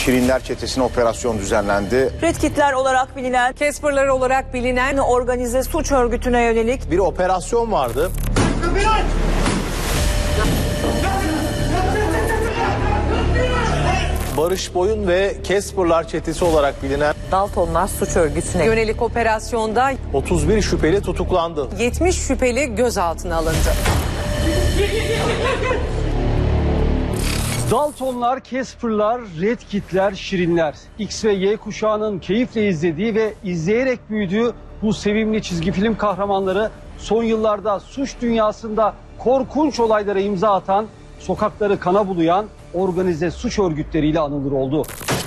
Şirinler çetesine operasyon düzenlendi. Red Kit'ler olarak bilinen, Casper'lar olarak bilinen organize suç örgütüne yönelik bir operasyon vardı. Barış Boyun ve Casper'lar çetesi olarak bilinen Daltonlar suç örgütüne yönelik operasyonda 31 şüpheli tutuklandı. 70 şüpheli gözaltına alındı. Daltonlar, Casper'lar, Red Kit'ler, Şirinler. X ve Y kuşağının keyifle izlediği ve izleyerek büyüdüğü bu sevimli çizgi film kahramanları son yıllarda suç dünyasında korkunç olaylara imza atan, sokakları kana bulayan organize suç örgütleriyle anılır oldu.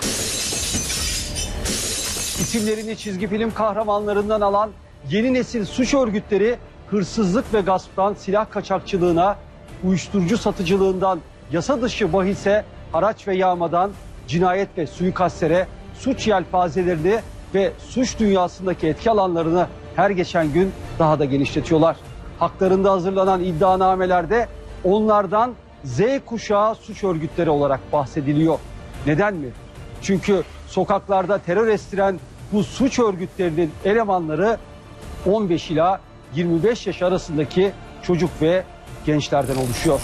İsimlerini çizgi film kahramanlarından alan yeni nesil suç örgütleri hırsızlık ve gasptan silah kaçakçılığına, uyuşturucu satıcılığından yasa dışı bahise, haraç ve yağmadan cinayet ve suikastlere suç yelpazelerini ve suç dünyasındaki etki alanlarını her geçen gün daha da genişletiyorlar. Haklarında hazırlanan iddianamelerde onlardan Z kuşağı suç örgütleri olarak bahsediliyor. Neden mi? Çünkü sokaklarda terör estiren bu suç örgütlerinin elemanları 15 ila 25 yaş arasındaki çocuk ve gençlerden oluşuyor.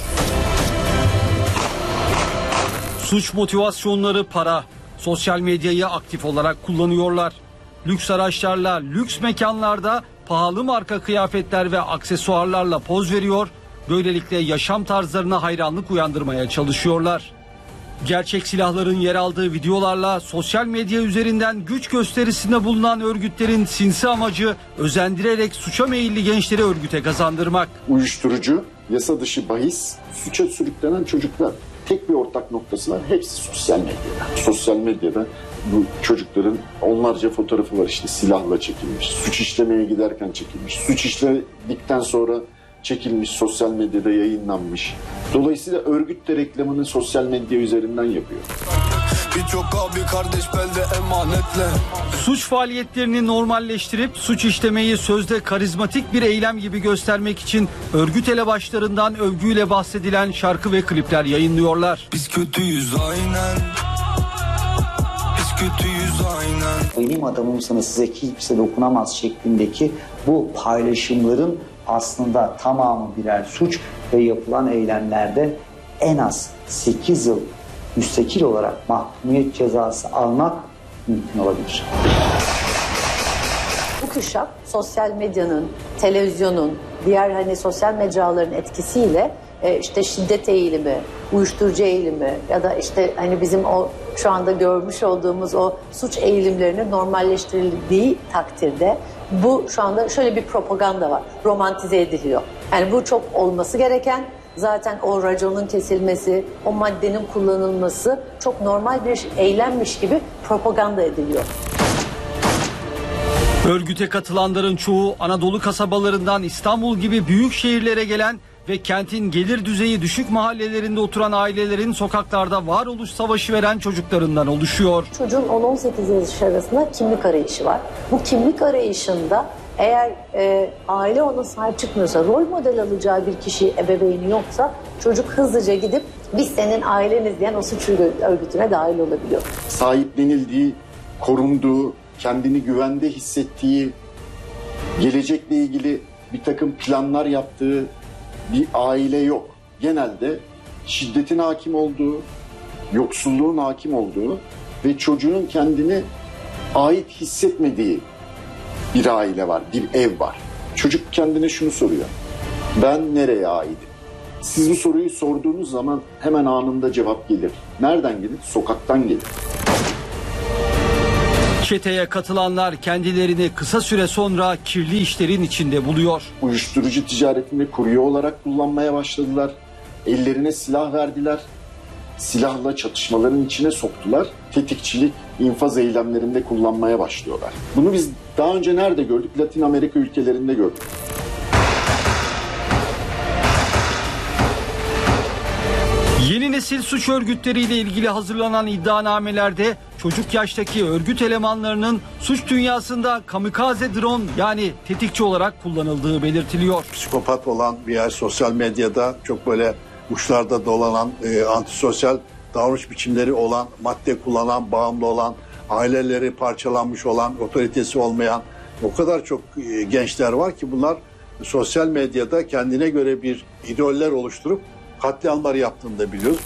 Suç motivasyonları para. Sosyal medyayı aktif olarak kullanıyorlar. Lüks araçlarla, lüks mekanlarda pahalı marka kıyafetler ve aksesuarlarla poz veriyor. Böylelikle yaşam tarzlarına hayranlık uyandırmaya çalışıyorlar. Gerçek silahların yer aldığı videolarla sosyal medya üzerinden güç gösterisinde bulunan örgütlerin sinsi amacı özendirerek suça meyilli gençleri örgüte kazandırmak. Uyuşturucu, yasa dışı bahis, suça sürüklenen çocuklar. Tek bir ortak noktası var. Hepsi sosyal medyada. Sosyal medyada bu çocukların onlarca fotoğrafı var, işte silahla çekilmiş, suç işlemeye giderken çekilmiş, suç işledikten sonra çekilmiş, sosyal medyada yayınlanmış. Dolayısıyla örgüt de reklamını sosyal medya üzerinden yapıyor. Birçok abi kardeş belde emanetle. Suç faaliyetlerini normalleştirip suç işlemeyi sözde karizmatik bir eylem gibi göstermek için örgüt elebaşlarından övgüyle bahsedilen şarkı ve klipler yayınlıyorlar. Biz kötüyüz aynen. Biz kötüyüz aynen. Benim adamımsınız, size kimse dokunamaz şeklindeki bu paylaşımların aslında tamamı birer suç ve yapılan eylemlerde en az 8 yıl müstakil olarak mahkumiyet cezası almak mümkün olabilir. Bu kuşak sosyal medyanın, televizyonun, diğer sosyal mecraların etkisiyle işte şiddet eğilimi, uyuşturucu eğilimi ya da işte bizim o şu anda görmüş olduğumuz o suç eğilimlerinin normalleştirildiği takdirde bu şu anda şöyle bir propaganda var. Romantize ediliyor. Yani bu çok olması gereken, zaten o raconun kesilmesi, o maddenin kullanılması çok normal bir eylemmiş gibi propaganda ediliyor. Örgüte katılanların çoğu Anadolu kasabalarından İstanbul gibi büyük şehirlere gelen ve kentin gelir düzeyi düşük mahallelerinde oturan ailelerin sokaklarda varoluş savaşı veren çocuklarından oluşuyor. Çocuğun 10-18 yaş arasında kimlik arayışı var. Bu kimlik arayışında eğer aile ona sahip çıkmıyorsa, rol model alacağı bir kişi, ebeveyni yoksa çocuk hızlıca gidip biz senin aileniz diyen o suç örgütüne dahil olabiliyor. Sahiplenildiği, korunduğu, kendini güvende hissettiği, gelecekle ilgili bir takım planlar yaptığı bir aile yok. Genelde şiddetin hakim olduğu, yoksulluğun hakim olduğu ve çocuğun kendini ait hissetmediği bir aile var, bir ev var. Çocuk kendine şunu soruyor: ben nereye aitim? Siz bu soruyu sorduğunuz zaman hemen anında cevap gelir. Nereden gelir? Sokaktan gelir. Çeteye katılanlar kendilerini kısa süre sonra kirli işlerin içinde buluyor. Uyuşturucu ticaretinde kurye olarak kullanmaya başladılar. Ellerine silah verdiler. Silahla çatışmaların içine soktular. Tetikçilik, infaz eylemlerinde kullanmaya başlıyorlar. Bunu biz daha önce nerede gördük? Latin Amerika ülkelerinde gördük. Yeni nesil suç örgütleriyle ilgili hazırlanan iddianamelerde çocuk yaştaki örgüt elemanlarının suç dünyasında kamikaze drone yani tetikçi olarak kullanıldığı belirtiliyor. Psikopat olan bir yer, sosyal medyada çok böyle uçlarda dolanan antisosyal davranış biçimleri olan, madde kullanan, bağımlı olan, aileleri parçalanmış olan, otoritesi olmayan o kadar çok gençler var ki bunlar sosyal medyada kendine göre bir idoller oluşturup katliamlar yaptığını da biliyoruz.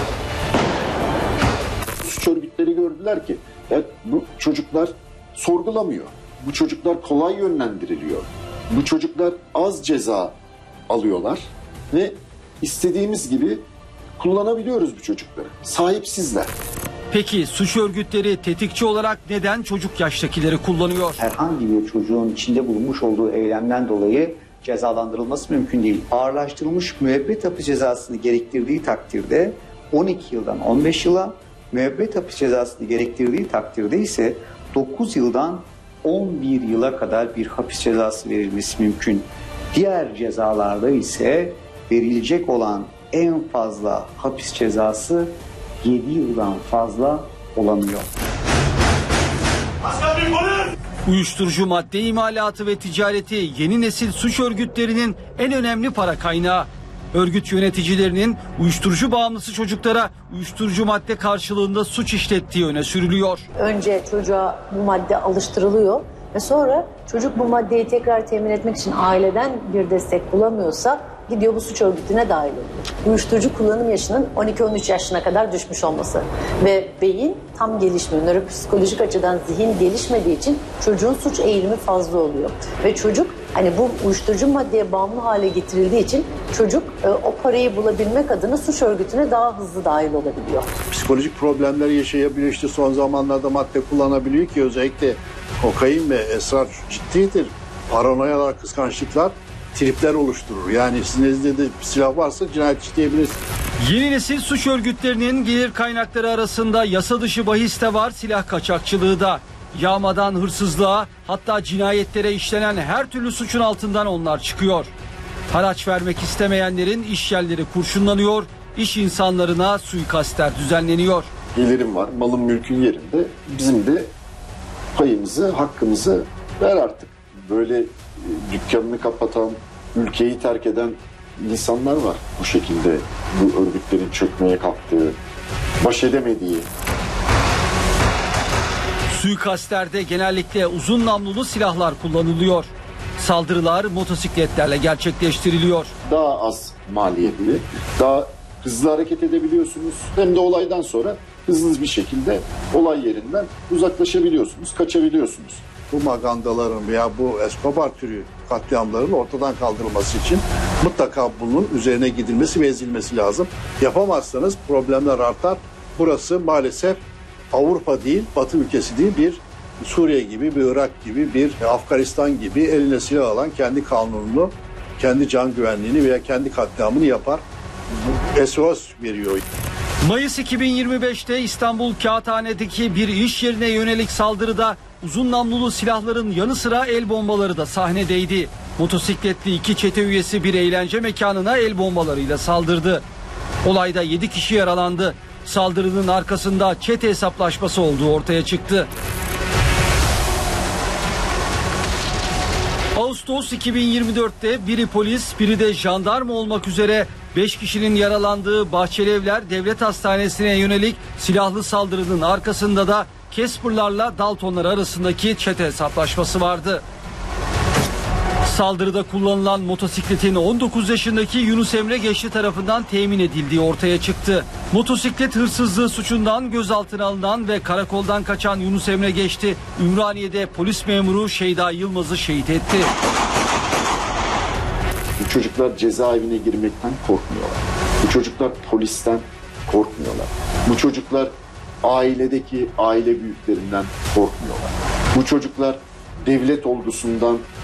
Suç örgütleri gördüler ki bu çocuklar sorgulamıyor. Bu çocuklar kolay yönlendiriliyor. Bu çocuklar az ceza alıyorlar ve istediğimiz gibi kullanabiliyoruz bu çocukları. Sahipsizler. Peki suç örgütleri tetikçi olarak neden çocuk yaştakileri kullanıyor? Herhangi bir çocuğun içinde bulunmuş olduğu eylemden dolayı cezalandırılması mümkün değil. Ağırlaştırılmış müebbet hapis cezasını gerektirdiği takdirde 12 yıldan 15 yıla, müebbet hapis cezasını gerektirdiği takdirde ise 9 yıldan 11 yıla kadar bir hapis cezası verilmesi mümkün. Diğer cezalarda ise verilecek olan en fazla hapis cezası 7 yıldan fazla olamıyor. Uyuşturucu madde imalatı ve ticareti yeni nesil suç örgütlerinin en önemli para kaynağı. Örgüt yöneticilerinin uyuşturucu bağımlısı çocuklara uyuşturucu madde karşılığında suç işlettiği öne sürülüyor. Önce çocuğa bu madde alıştırılıyor ve sonra çocuk bu maddeyi tekrar temin etmek için aileden bir destek bulamıyorsa gidiyor bu suç örgütüne dahil oluyor. Uyuşturucu kullanım yaşının 12-13 yaşına kadar düşmüş olması ve beyin tam gelişmiyor. Nöropsikolojik açıdan zihin gelişmediği için çocuğun suç eğilimi fazla oluyor. Ve çocuk hani bu uyuşturucu maddeye bağımlı hale getirildiği için çocuk o parayı bulabilmek adına suç örgütüne daha hızlı dahil olabiliyor. Psikolojik problemler yaşayabiliyor, işte son zamanlarda madde kullanabiliyor ki özellikle kokain ve esrar ciddidir. Paranoyalar, kıskançlıklar tripler oluşturur. Yani sizin elinizde de silah varsa cinayet işleyebilirsiniz. Yeni nesil suç örgütlerinin gelir kaynakları arasında yasa dışı bahis de var, silah kaçakçılığı da. Yağmadan hırsızlığa, hatta cinayetlere işlenen her türlü suçun altından onlar çıkıyor. Haraç vermek istemeyenlerin iş yerleri kurşunlanıyor, iş insanlarına suikastler düzenleniyor. Gelirim var, malın mülkün yerinde. Bizim de payımızı, hakkımızı ver artık. Böyle dükkanını kapatan, ülkeyi terk eden insanlar var. Bu şekilde bu örgütlerin çökmeye kalktığı, baş edemediği. Suikastlerde genellikle uzun namlulu silahlar kullanılıyor. Saldırılar motosikletlerle gerçekleştiriliyor. Daha az maliyetli, daha hızlı hareket edebiliyorsunuz. Hem de olaydan sonra hızlı bir şekilde olay yerinden uzaklaşabiliyorsunuz, kaçabiliyorsunuz. Bu magandaların veya bu Escobar türü katliamların ortadan kaldırılması için mutlaka bunun üzerine gidilmesi ve ezilmesi lazım. Yapamazsanız problemler artar. Burası maalesef Avrupa değil, Batı ülkesi değil, bir Suriye gibi, bir Irak gibi, bir Afganistan gibi eline silah alan kendi kanununu, kendi can güvenliğini veya kendi katliamını yapar. SOS veriyor. Mayıs 2025'te İstanbul Kağıthane'deki bir iş yerine yönelik saldırıda uzun namlulu silahların yanı sıra el bombaları da sahnedeydi. Motosikletli iki çete üyesi bir eğlence mekanına el bombalarıyla saldırdı. Olayda 7 kişi yaralandı. Saldırının arkasında çete hesaplaşması olduğu ortaya çıktı. Ağustos 2024'te biri polis, biri de jandarma olmak üzere 5 kişinin yaralandığı Bahçelievler Devlet Hastanesi'ne yönelik silahlı saldırının arkasında da Casper'larla Daltonlar arasındaki çete hesaplaşması vardı. Saldırıda kullanılan motosikletin 19 yaşındaki Yunus Emre Geçti tarafından temin edildiği ortaya çıktı. Motosiklet hırsızlığı suçundan gözaltına alınan ve karakoldan kaçan Yunus Emre Geçti, Ümraniye'de polis memuru Şeyda Yılmaz'ı şehit etti. Bu çocuklar cezaevine girmekten korkmuyorlar. Bu çocuklar polisten korkmuyorlar. Bu çocuklar ailedeki aile büyüklerinden korkmuyorlar. Bu çocuklar devlet ordusundan